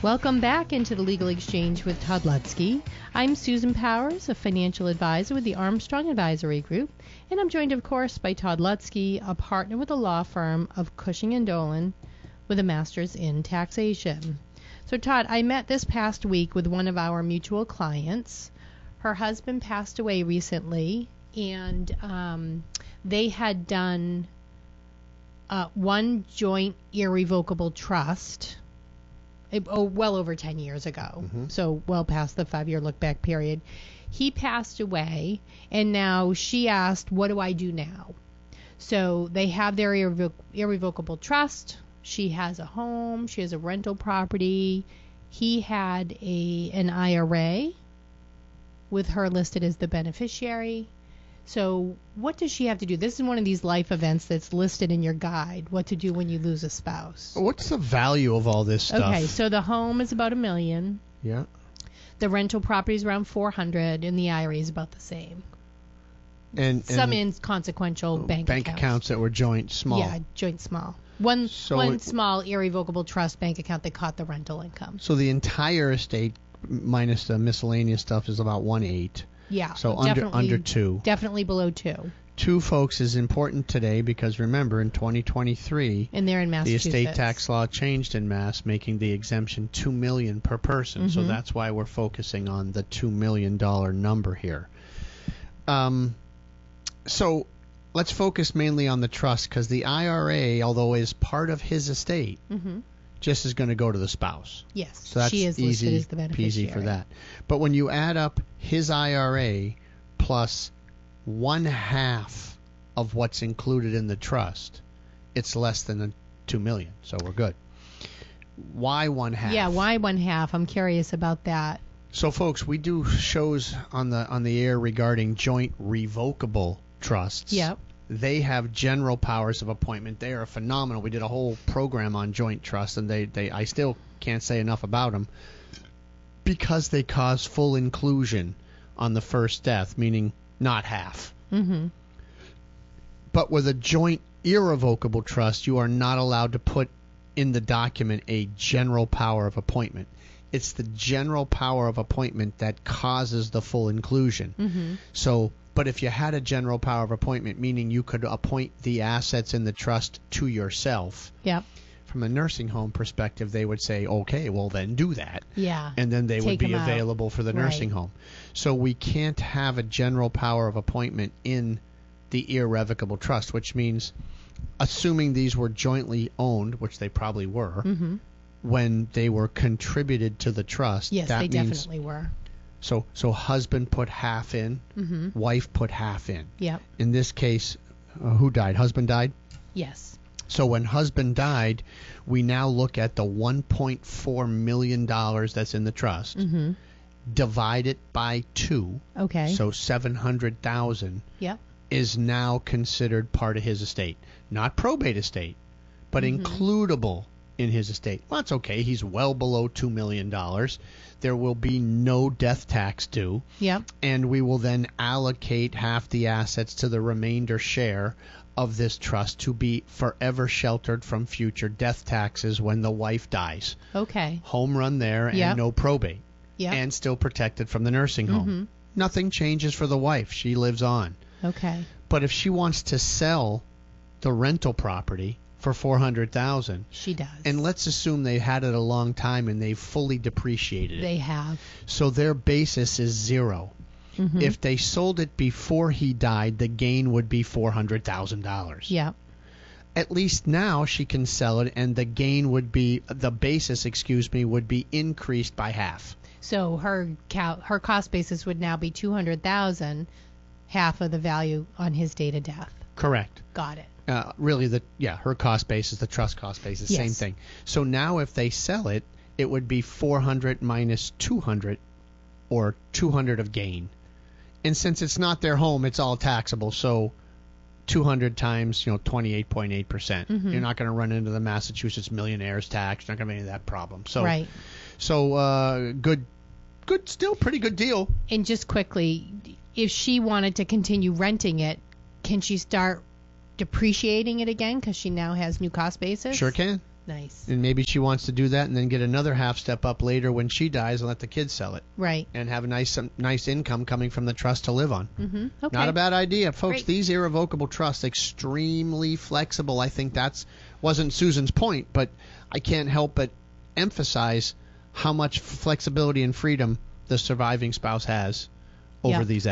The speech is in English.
Welcome back into the Legal Exchange with Todd Lutzke. I'm Susan Powers, a financial advisor with the Armstrong Advisory Group, and I'm joined, of course, by Todd Lutzke, a partner with the law firm of Cushing & Dolan with a master's in taxation. So, Todd, I met this past week with one of our mutual clients. Her husband passed away recently, and they had done one joint irrevocable trust well over 10 years ago, so well past the 5-year look-back period. He passed away, and now she asked, what do I do now? So they have their irrevocable trust. She has a home. She has a rental property. He had an IRA with her listed as the beneficiary. So what does she have to do? This is one of these life events that's listed in your guide, what to do when you lose a spouse. What's the value of all this stuff? Okay, so the home is about $1 million. Yeah. The rental property is around $400,000, and the IRA is about the same. And some inconsequential bank accounts that were joint small. Yeah, joint small. One small irrevocable trust bank account that caught the rental income. So the entire estate minus the miscellaneous stuff is about 1/8. Yeah. So under 2. Definitely below 2. 2, folks, is important today because remember in 2023, and they're in Massachusetts, the estate tax law changed in Mass, making the exemption $2 million per person. So that's why we're focusing on the $2 million number here. So let's focus mainly on the trust because the IRA, although is part of his estate, just is going to go to the spouse. Yes, so that's she is easy listed as the beneficiary. Peasy for that. But when you add up his IRA plus 1/2 of what's included in the trust, it's less than $2 million. So we're good. Why 1/2? Yeah, why 1/2? I'm curious about that. So, folks, we do shows on the air regarding joint revocable trusts. Yep. They have general powers of appointment. They are phenomenal. We did a whole program on joint trusts, and I still can't say enough about them because they cause full inclusion on the first death, meaning not half. But with a joint irrevocable trust, you are not allowed to put in the document a general power of appointment. It's the general power of appointment that causes the full inclusion. But if you had a general power of appointment, meaning you could appoint the assets in the trust to yourself, from a nursing home perspective, they would say, okay, well, then do that. Yeah. And then they would be available for the nursing home. So we can't have a general power of appointment in the irrevocable trust, which means, assuming these were jointly owned, which they probably were, when they were contributed to the trust. Yes, they definitely were. So husband put half in, wife put half in. Yep. In this case, who died? Husband died? Yes. So when husband died, we now look at the $1.4 million that's in the trust, divide it by 2. Okay. So $700,000 is now considered part of his estate. Not probate estate, but includable in his estate. Well, that's okay. He's well below $2 million. There will be no death tax due. And we will then allocate half the assets to the remainder share of this trust to be forever sheltered from future death taxes when the wife dies. Okay. Home run there and no probate. And still protected from the nursing home. Nothing changes for the wife. She lives on. Okay. But if she wants to sell the rental property for $400,000. She does. And let's assume they had it a long time and they've fully depreciated it. They have. So their basis is 0. If they sold it before he died, the gain would be $400,000. Yeah. At least now she can sell it, and the gain would be the basis, would be increased by half. So her cost basis would now be $200,000, half of the value on his date of death. Correct. Got it. Really, her cost basis, the trust cost basis, same thing. So now if they sell it, it would be 400 minus 200, or 200 of gain. And since it's not their home, it's all taxable. So 200 times 28.8%. You're not going to run into the Massachusetts millionaires tax. You're not going to have any of that problem. So right. So good, still pretty good deal. And just quickly, if she wanted to continue renting it, can she start depreciating it again because she now has new cost basis? Sure can. Nice. And maybe she wants to do that and then get another half step up later when she dies and let the kids sell it. Right. And have a nice income coming from the trust to live on. Mm-hmm. Okay. Not a bad idea. Folks, Great. These irrevocable trusts, extremely flexible. I think wasn't Susan's point, but I can't help but emphasize how much flexibility and freedom the surviving spouse has over these